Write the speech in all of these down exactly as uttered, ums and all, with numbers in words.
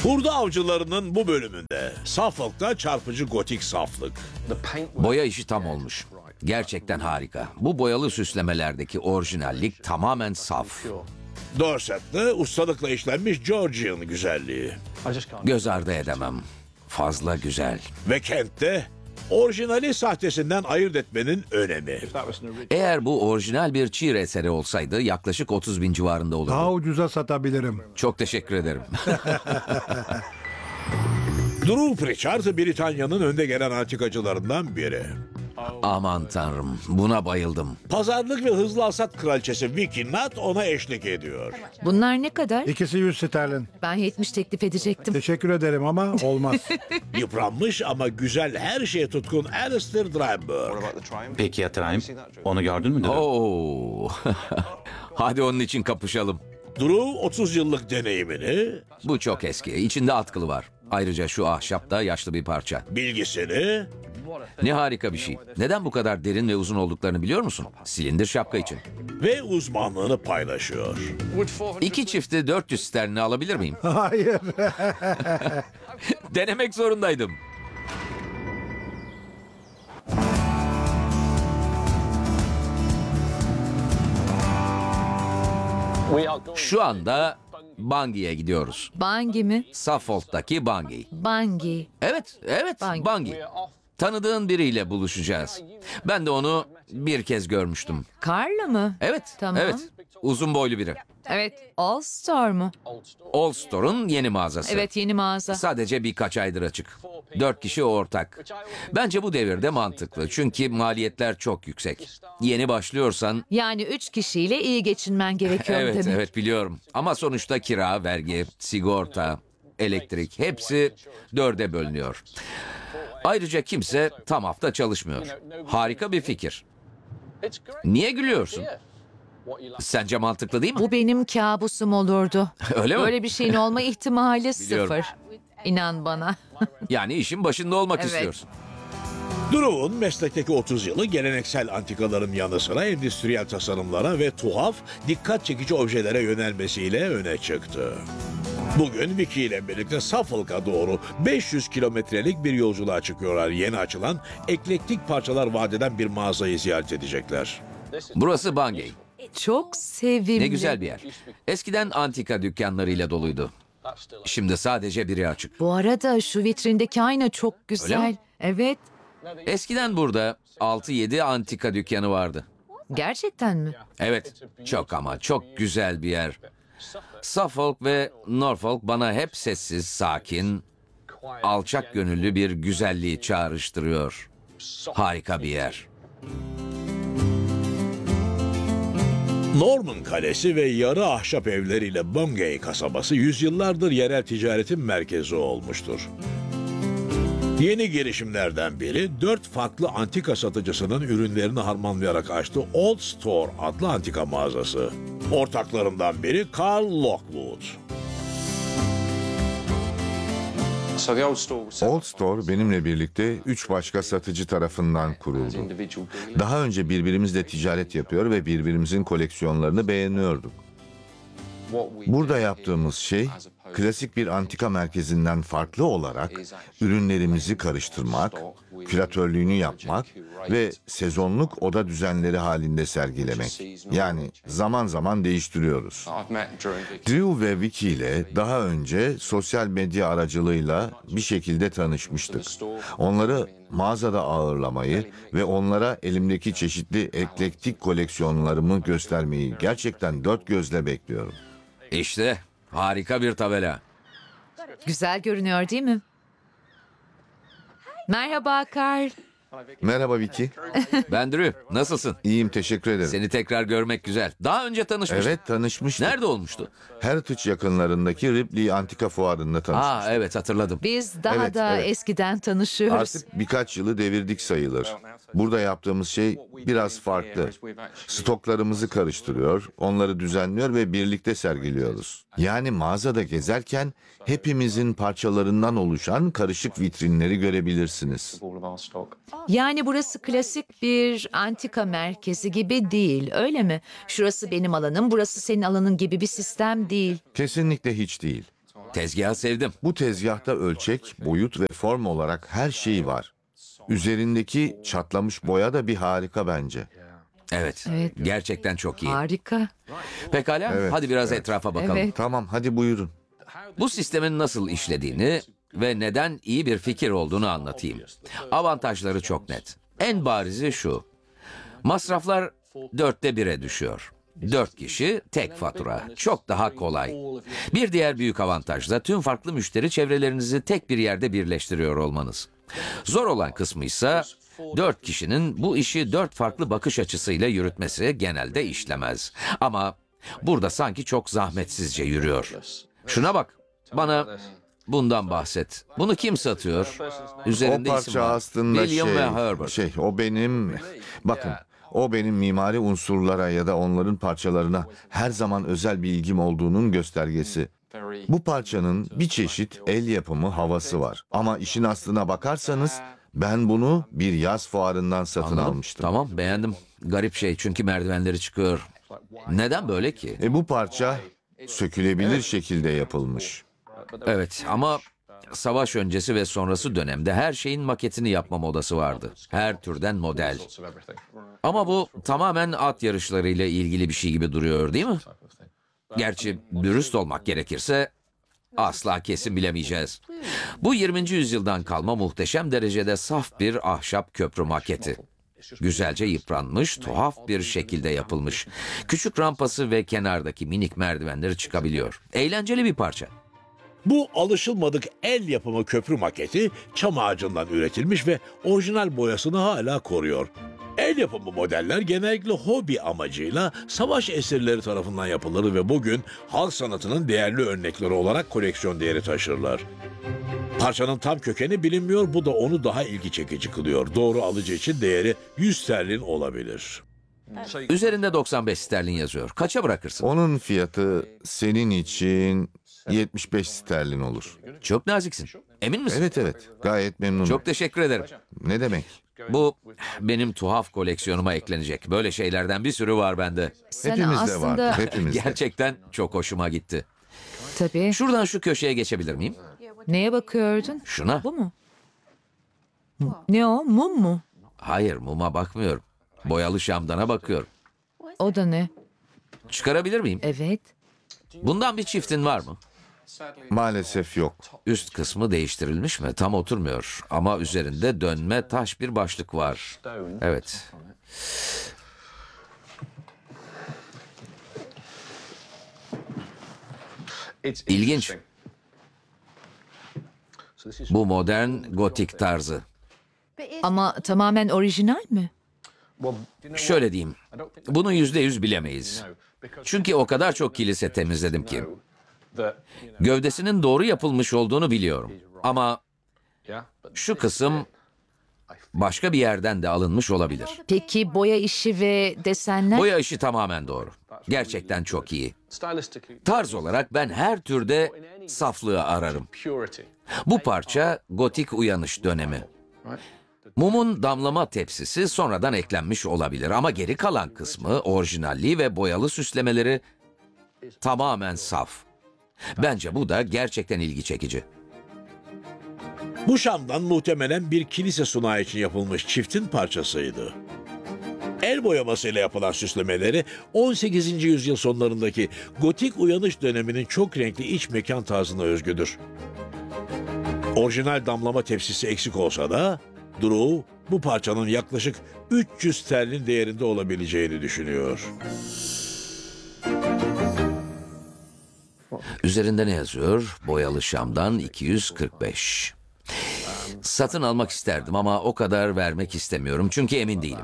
Hurda avcılarının bu bölümünde Suffolk'ta çarpıcı gotik saflık. Boya işi tam olmuş. Gerçekten harika. Bu boyalı süslemelerdeki orijinallik tamamen saf. Dorset'te ustalıkla işlenmiş Georgian güzelliği. Göz ardı edemem. Fazla güzel. Ve Kent'te orijinali sahtesinden ayırt etmenin önemi. Eğer bu orijinal bir Çiğ eseri olsaydı yaklaşık otuz bin civarında olurdu. Daha ucuza satabilirim. Çok teşekkür ederim. Drew Pritchard, Britanya'nın önde gelen antikacılarından biri. Aman tanrım, buna bayıldım. Pazarlık ve hızlı alsat kraliçesi Vicky Nutt ona eşlik ediyor. Bunlar ne kadar? İkisi yüz sterlin. Ben yetmiş teklif edecektim. Teşekkür ederim ama olmaz. Yıpranmış ama güzel her şeye tutkun Alistair Dryburgh. Peki ya Trime? Onu gördün mü? Oo. Hadi onun için kapışalım. Drew otuz yıllık deneyimini, Bu çok eski. İçinde atkılı var. Ayrıca şu ahşap da yaşlı bir parça. bilgisini Ne harika bir şey. Neden bu kadar derin ve uzun olduklarını biliyor musun? Silindir şapka için. ve uzmanlığını paylaşıyor. İki çifti dört yüz sterlini alabilir miyim? Hayır. Denemek zorundaydım. Şu anda Bungay'e gidiyoruz. Bangi mi? Suffolk'taki Bungay. Bangi. Evet, evet, Bungay. Bungay. Tanıdığın biriyle buluşacağız. Ben de onu bir kez görmüştüm. Karla mı? Evet, Tamam. evet. Uzun boylu biri. Evet. All Star mı? All Store'un yeni mağazası. Evet, yeni mağaza. Sadece birkaç aydır açık. Dört kişi ortak. Bence bu devirde mantıklı. Çünkü maliyetler çok yüksek. Yeni başlıyorsan... Yani üç kişiyle iyi geçinmen gerekiyor Evet, demek. evet biliyorum. Ama sonuçta kira, vergi, sigorta, elektrik hepsi dörde bölünüyor. Ayrıca kimse tam hafta çalışmıyor. Harika bir fikir. Niye gülüyorsun? Sence mantıklı değil mi? Bu benim kabusum olurdu. Öyle mi? Böyle bir şeyin olma ihtimali Biliyorum. sıfır. İnan bana. Yani işin başında olmak Evet. istiyorsun. Drew'un meslekteki otuz yılı geleneksel antikaların yanı sıra endüstriyel tasarımlara ve tuhaf, dikkat çekici objelere yönelmesiyle öne çıktı. Bugün Vicky ile birlikte Suffolk'a doğru beş yüz kilometrelik bir yolculuğa çıkıyorlar. Yeni açılan, eklektik parçalar vaat eden bir mağazayı ziyaret edecekler. Burası Bungay. Çok sevimli. Ne güzel bir yer. Eskiden antika dükkanlarıyla doluydu. Şimdi sadece biri açık. Bu arada şu vitrindeki ayna çok Öyle güzel. mi? Evet. Eskiden burada altı yedi antika dükkanı vardı. Gerçekten mi? Evet, çok ama çok güzel bir yer. Suffolk ve Norfolk bana hep sessiz, sakin, alçak gönüllü bir güzelliği çağrıştırıyor. Harika bir yer. Norman Kalesi ve yarı ahşap evleriyle Bungay kasabası yüzyıllardır yerel ticaretin merkezi olmuştur. Yeni girişimlerden biri dört farklı antika satıcısının ürünlerini harmanlayarak açtığı Old Store adlı antika mağazası. Ortaklarından biri Carl Lockwood. Old Store benimle birlikte üç başka satıcı tarafından kuruldu. Daha önce birbirimizle ticaret yapıyor ve birbirimizin koleksiyonlarını beğeniyorduk. Burada yaptığımız şey, klasik bir antika merkezinden farklı olarak ürünlerimizi karıştırmak, küratörlüğünü yapmak ve sezonluk oda düzenleri halinde sergilemek. Yani zaman zaman değiştiriyoruz. Drew ve Vicky ile daha önce sosyal medya aracılığıyla bir şekilde tanışmıştık. Onları mağazada ağırlamayı ve onlara elimdeki çeşitli eklektik koleksiyonlarımı göstermeyi gerçekten dört gözle bekliyorum. İşte harika bir tabela. Güzel görünüyor değil mi? Merhaba Karl. Merhaba Vicky. Ben Drew, nasılsın? İyiyim, teşekkür ederim. Seni tekrar görmek güzel. Daha önce tanışmıştık. Evet, tanışmıştık. Nerede olmuştu? Heritage yakınlarındaki Ripley Antika Fuarı'nda tanışmıştık. Aa evet hatırladım. Biz daha Evet, da evet. eskiden tanışıyoruz. Artık birkaç yılı devirdik sayılır. Burada yaptığımız şey biraz farklı. Stoklarımızı karıştırıyor, onları düzenliyor ve birlikte sergiliyoruz. Yani mağazada gezerken hepimizin parçalarından oluşan karışık vitrinleri görebilirsiniz. Yani burası klasik bir antika merkezi gibi değil, öyle mi? Şurası benim alanım, burası senin alanın gibi bir sistem değil. Kesinlikle hiç değil. Tezgahı sevdim. Bu tezgahta ölçek, boyut ve form olarak her şey var. Üzerindeki çatlamış boya da bir harika bence. Evet, Evet. gerçekten çok iyi. Harika. Pekala, Evet, hadi biraz etrafa bakalım. Evet. Tamam, hadi buyurun. Bu sistemin nasıl işlediğini ve neden iyi bir fikir olduğunu anlatayım. Avantajları çok net. En barizi şu. Masraflar dörtte bire düşüyor. Dört kişi tek fatura. Çok daha kolay. Bir diğer büyük avantaj da tüm farklı müşteri çevrelerinizi tek bir yerde birleştiriyor olmanız. Zor olan kısmı ise dört kişinin bu işi dört farklı bakış açısıyla yürütmesi genelde işlemez. Ama burada sanki çok zahmetsizce yürüyor. Şuna bak, bana bundan bahset. Bunu kim satıyor? O Üzerinde isim parça var. aslında William şey, ve Herbert. şey, o benim, bakın, o benim mimari unsurlara ya da onların parçalarına her zaman özel bir ilgim olduğunun göstergesi. Bu parçanın bir çeşit el yapımı havası var. Ama işin aslına bakarsanız ben bunu bir yaz fuarından satın Anladım. almıştım. Tamam, beğendim. Garip şey çünkü merdivenleri çıkıyor. Neden böyle ki? E bu parça sökülebilir şekilde yapılmış. Evet ama savaş öncesi ve sonrası dönemde her şeyin maketini yapma modası vardı. Her türden model. Ama bu tamamen at yarışlarıyla ilgili bir şey gibi duruyor değil mi? Gerçi dürüst olmak gerekirse asla kesin bilemeyeceğiz. Bu yirminci yüzyıldan kalma muhteşem derecede saf bir ahşap köprü maketi. Güzelce yıpranmış, tuhaf bir şekilde yapılmış. Küçük rampası ve kenardaki minik merdivenleri çıkabiliyor. Eğlenceli bir parça. Bu alışılmadık el yapımı köprü maketi çam ağacından üretilmiş ve orijinal boyasını hala koruyor. El yapımı modeller genellikle hobi amacıyla savaş esirleri tarafından yapılır ve bugün halk sanatının değerli örnekleri olarak koleksiyon değeri taşırlar. Parçanın tam kökeni bilinmiyor, bu da onu daha ilgi çekici kılıyor. Doğru alıcı için değeri yüz sterlin olabilir. Üzerinde doksan beş sterlin yazıyor. Kaça bırakırsın? Onun fiyatı senin için yetmiş beş sterlin olur. Çok naziksin. Emin misin? Evet evet, gayet memnunum. Çok teşekkür ederim. Ne demek? Bu benim tuhaf koleksiyonuma eklenecek. Böyle şeylerden bir sürü var bende. Sen Hepimizde aslında var, hepimizde. Gerçekten çok hoşuma gitti. tabii. Şuradan şu köşeye geçebilir miyim? Neye bakıyordun? Şuna. Bu mu? Ne o? Mum mu? Hayır, muma bakmıyorum. Boyalı şamdana bakıyorum. O da ne? Çıkarabilir miyim? Evet. Bundan bir çiftin var mı? Maalesef yok. Üst kısmı değiştirilmiş mi? Tam oturmuyor. Ama üzerinde dönme taş bir başlık var. Evet. İlginç. Bu modern gotik tarzı. Ama tamamen orijinal mi? Şöyle diyeyim. Bunu yüzde yüz bilemeyiz. Çünkü o kadar çok kilise temizledim ki. Gövdesinin doğru yapılmış olduğunu biliyorum. Ama şu kısım başka bir yerden de alınmış olabilir. Peki boya işi ve desenler? Boya işi tamamen doğru. Gerçekten çok iyi. Tarz olarak ben her türde saflığı ararım. Bu parça gotik uyanış dönemi. Mumun damlama tepsisi sonradan eklenmiş olabilir ama geri kalan kısmı, orijinalliği ve boyalı süslemeleri tamamen saf. Bence bu da gerçekten ilgi çekici. Bu şamdan muhtemelen bir kilise sunağı için yapılmış çiftin parçasıydı. El boyamasıyla yapılan süslemeleri on sekizinci yüzyıl sonlarındaki gotik uyanış döneminin çok renkli iç mekan tarzına özgüdür. Orijinal damlama tepsisi eksik olsa da Drew bu parçanın yaklaşık üç yüz sterlin değerinde olabileceğini düşünüyor. Üzerinde ne yazıyor? Boyalı şamdan iki yüz kırk beş. Satın almak isterdim ama o kadar vermek istemiyorum çünkü emin değilim.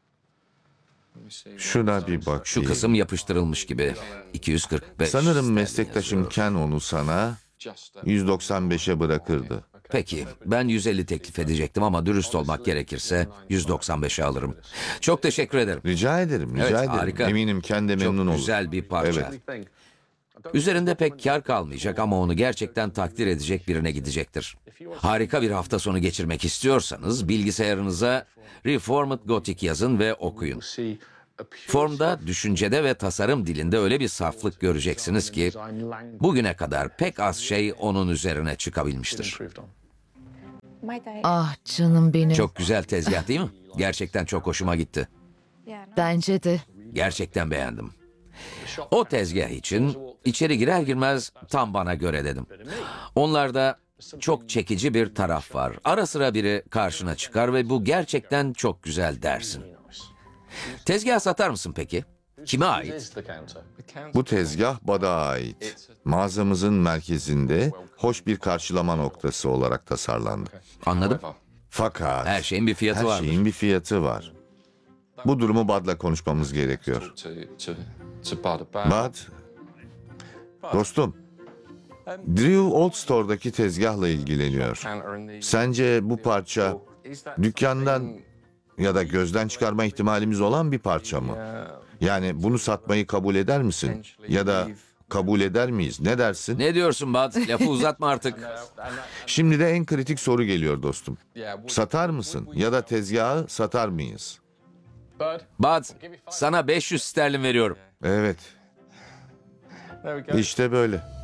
Şuna bir bak. Şu kısım yapıştırılmış gibi. iki yüz kırk beş. Sanırım sterlin meslektaşım yazıyor. Ken onu sana yüz doksan beşe bırakırdı. Peki, ben yüz elli teklif edecektim ama dürüst olmak gerekirse yüz doksan beşe alırım. Çok teşekkür ederim. Rica ederim, rica Evet, ederim. harika. Eminim Ken de memnun Çok olur. güzel bir parça. Evet. Üzerinde pek kar kalmayacak ama onu gerçekten takdir edecek birine gidecektir. Harika bir hafta sonu geçirmek istiyorsanız bilgisayarınıza Reformed Gothic yazın ve okuyun. Formda, düşüncede ve tasarım dilinde öyle bir saflık göreceksiniz ki bugüne kadar pek az şey onun üzerine çıkabilmiştir. Ah canım benim. Çok güzel tezgah değil mi? Gerçekten çok hoşuma gitti. Bence de. Gerçekten beğendim. O tezgah için içeri girer girmez tam bana göre dedim. Onlarda çok çekici bir taraf var. Ara sıra biri karşına çıkar ve bu gerçekten çok güzel dersin. Tezgah satar mısın peki? Kime ait? Bu tezgah Bad'a ait. Mağazamızın merkezinde hoş bir karşılama noktası olarak tasarlandı. Anladım. Fakat Her şeyin bir fiyatı her vardır. şeyin bir fiyatı var. Bu durumu Bad'la konuşmamız gerekiyor. Bad, dostum, Drew Old Store'daki tezgahla ilgileniyor. Sence bu parça dükkandan ya da gözden çıkarma ihtimalimiz olan bir parça mı? Yani bunu satmayı kabul eder misin? Ya da kabul eder miyiz? Ne dersin? Ne diyorsun Bud? Lafı uzatma artık. Şimdi de en kritik soru geliyor dostum. Satar mısın ya da tezgahı satar mıyız? Bud, sana beş yüz sterlin veriyorum. Evet. İşte böyle.